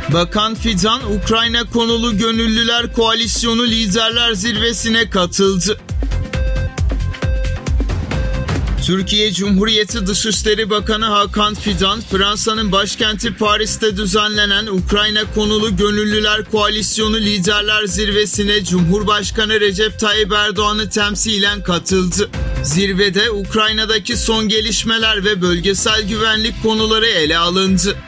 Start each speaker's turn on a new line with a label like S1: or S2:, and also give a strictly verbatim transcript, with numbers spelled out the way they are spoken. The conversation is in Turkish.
S1: Bakan Fidan, Ukrayna konulu Gönüllüler Koalisyonu Liderler Zirvesi'ne katıldı. Türkiye Cumhuriyeti Dışişleri Bakanı Hakan Fidan, Fransa'nın başkenti Paris'te düzenlenen Ukrayna konulu Gönüllüler Koalisyonu Liderler Zirvesi'ne Cumhurbaşkanı Recep Tayyip Erdoğan'ı temsilen katıldı. Zirvede Ukrayna'daki son gelişmeler ve bölgesel güvenlik konuları ele alındı.